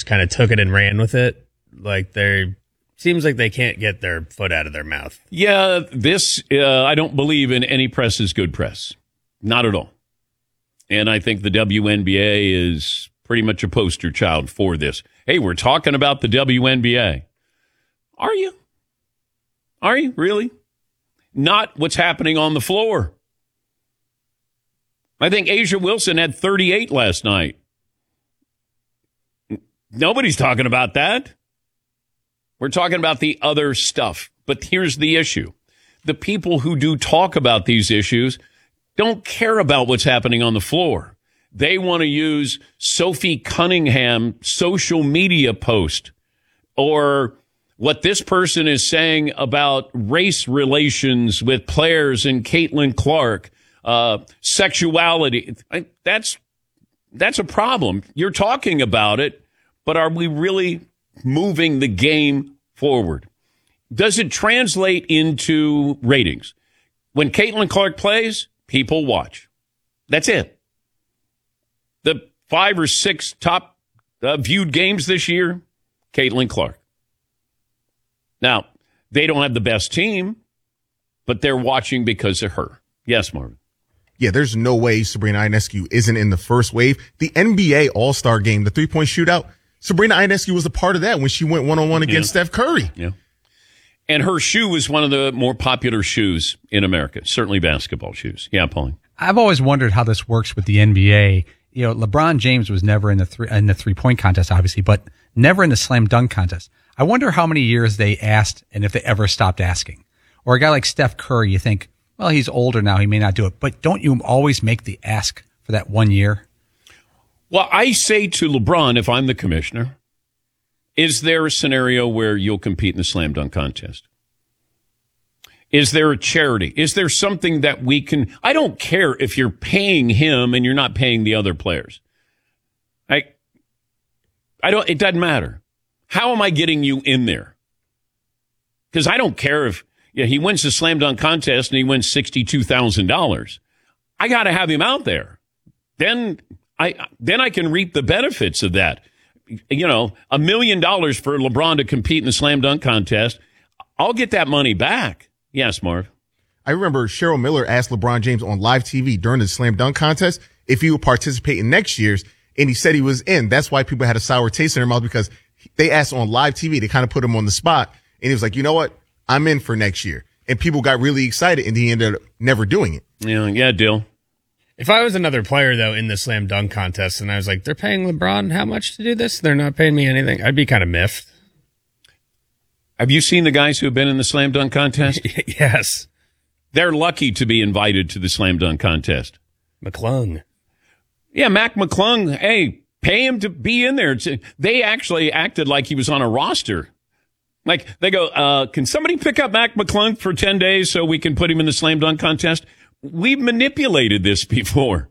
just kind of took it and ran with it. Like seems like they can't get their foot out of their mouth. Yeah, this, I don't believe in any press is good press. Not at all. And I think the WNBA is pretty much a poster child for this. Hey, we're talking about the WNBA. Are you? Are you? Really? Not what's happening on the floor. I think Asia Wilson had 38 last night. Nobody's talking about that. We're talking about the other stuff. But here's the issue. The people who do talk about these issues don't care about what's happening on the floor. They want to use Sophie Cunningham social media post or what this person is saying about race relations with players and Caitlin Clark, sexuality. That's a problem. You're talking about it, but are we really moving the game forward? Does it translate into ratings? When Caitlin Clark plays, people watch. That's it. The 5 or 6 top viewed games this year, Caitlin Clark. Now, they don't have the best team, but they're watching because of her. Yes, Marvin. Yeah, there's no way Sabrina Ionescu isn't in the first wave. The NBA All-Star game, the three-point shootout, Sabrina Ionescu was a part of that when she went one-on-one against Steph Curry. Yeah. And her shoe is one of the more popular shoes in America, certainly basketball shoes. Yeah, Pauline. I've always wondered how this works with the NBA. You know, LeBron James was never in the three-point contest, obviously, but never in the slam dunk contest. I wonder how many years they asked and if they ever stopped asking. Or a guy like Steph Curry, you think, well, he's older now, he may not do it. But don't you always make the ask for that 1 year? Well, I say to LeBron, if I'm the commissioner, is there a scenario where you'll compete in the slam dunk contest? Is there a charity? Is there something that we can... I don't care if you're paying him and you're not paying the other players. It doesn't matter. How am I getting you in there? Because I don't care if he wins the slam dunk contest and he wins $62,000. I got to have him out there. Then I can reap the benefits of that. You know, $1 million for LeBron to compete in the slam dunk contest. I'll get that money back. Yes, Marv. I remember Cheryl Miller asked LeBron James on live TV during the slam dunk contest if he would participate in next year's, and he said he was in. That's why people had a sour taste in their mouth, because they asked on live TV. They kind of put him on the spot, and he was like, you know what? I'm in for next year. And people got really excited, and he ended up never doing it. Yeah, Dill. If I was another player, though, in the slam dunk contest, and I was like, they're paying LeBron how much to do this? They're not paying me anything. I'd be kind of miffed. Have you seen the guys who have been in the slam dunk contest? Yes. They're lucky to be invited to the slam dunk contest. McClung. Yeah, Mac McClung. Hey, pay him to be in there. They actually acted like he was on a roster. Like, they go, can somebody pick up Mac McClung for 10 days so we can put him in the slam dunk contest? We've manipulated this before.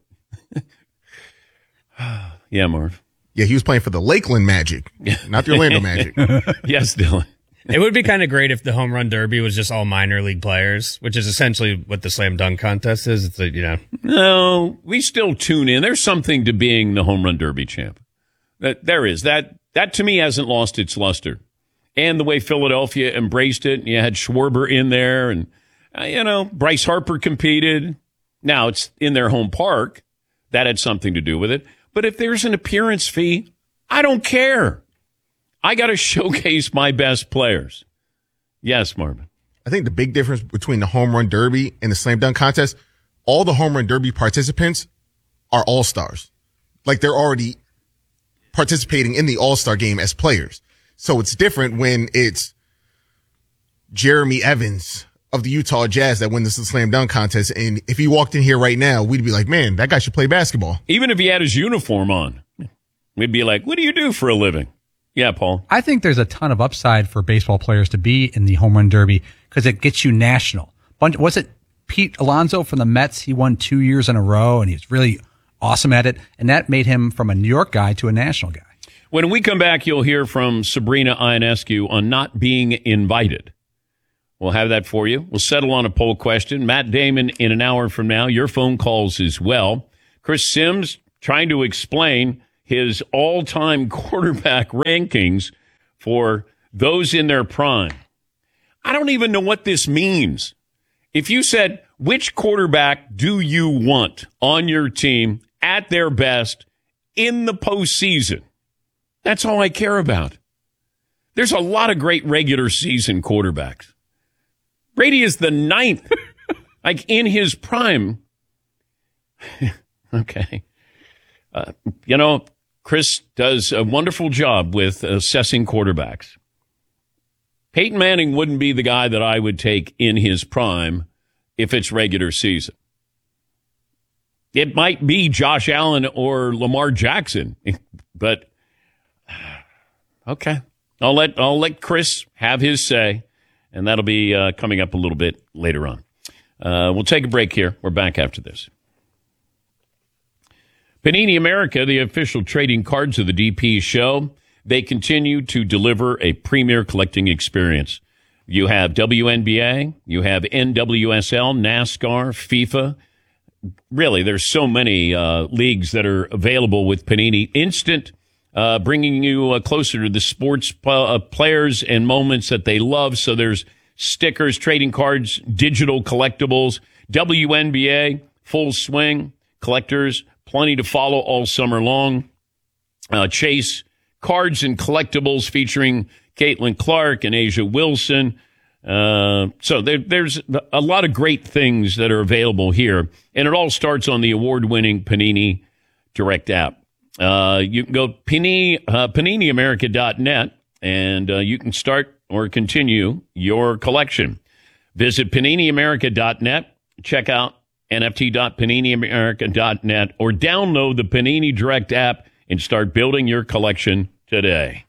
Yeah, Marv. Yeah, he was playing for the Lakeland Magic, not the Orlando Magic. Yes, Dylan. It would be kind of great if the home run derby was just all minor league players, which is essentially what the slam dunk contest is. It's No, we still tune in. There's something to being the home run derby champ. There is. That to me hasn't lost its luster. And the way Philadelphia embraced it. You had Schwarber in there, and Bryce Harper competed. Now it's in their home park. That had something to do with it. But if there's an appearance fee, I don't care. I got to showcase my best players. Yes, Marvin. I think the big difference between the home run derby and the slam dunk contest, all the home run derby participants are all-stars. Like, they're already participating in the all-star game as players. So it's different when it's Jeremy Evans of the Utah Jazz that wins the slam dunk contest. And if he walked in here right now, we'd be like, man, that guy should play basketball. Even if he had his uniform on, we'd be like, what do you do for a living? Yeah, Paul. I think there's a ton of upside for baseball players to be in the home run derby because it gets you national. Was it Pete Alonso from the Mets? He won 2 years in a row, and he was really awesome at it. And that made him from a New York guy to a national guy. When we come back, you'll hear from Sabrina Ionescu on not being invited. We'll have that for you. We'll settle on a poll question. Matt Damon in an hour from now. Your phone calls as well. Chris Sims trying to explain his all-time quarterback rankings for those in their prime. I don't even know what this means. If you said, which quarterback do you want on your team at their best in the postseason? That's all I care about. There's a lot of great regular season quarterbacks. Brady is the 9th, like in his prime. Okay. Chris does a wonderful job with assessing quarterbacks. Peyton Manning wouldn't be the guy that I would take in his prime if it's regular season. It might be Josh Allen or Lamar Jackson, but okay. I'll let Chris have his say, and that'll be coming up a little bit later on. We'll take a break here. We're back after this. Panini America, the official trading cards of the DP show, they continue to deliver a premier collecting experience. You have WNBA, you have NWSL, NASCAR, FIFA. Really, there's so many leagues that are available with Panini Instant, bringing you closer to the sports players and moments that they love. So there's stickers, trading cards, digital collectibles, WNBA, full swing, collectors, plenty to follow all summer long. Chase cards and collectibles featuring Caitlin Clark and Asia Wilson. So there's a lot of great things that are available here. And it all starts on the award-winning Panini Direct app. You can go PaniniAmerica.net, and you can start or continue your collection. Visit PaniniAmerica.net, check out NFT.PaniniAmerica.net, or download the Panini Direct app and start building your collection today.